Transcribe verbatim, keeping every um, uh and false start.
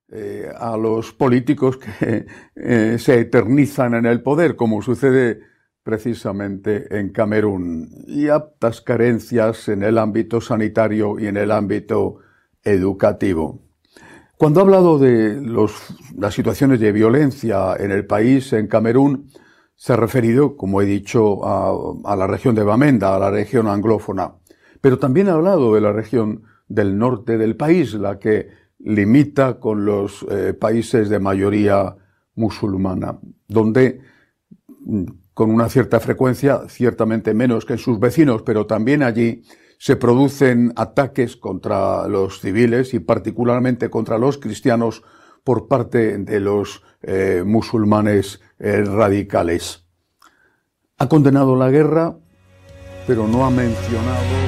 eh, a los políticos que eh, se eternizan en el poder, como sucede precisamente en Camerún, y aptas carencias en el ámbito sanitario y en el ámbito educativo. Cuando he hablado de los, las situaciones de violencia en el país, en Camerún, se ha referido, como he dicho, a, a la región de Bamenda, a la región anglófona, pero también he hablado de la región del norte del país, la que limita con los eh, países de mayoría musulmana, donde con una cierta frecuencia, ciertamente menos que en sus vecinos, pero también allí se producen ataques contra los civiles y particularmente contra los cristianos por parte de los eh, musulmanes eh, radicales. Ha condenado la guerra, pero no ha mencionado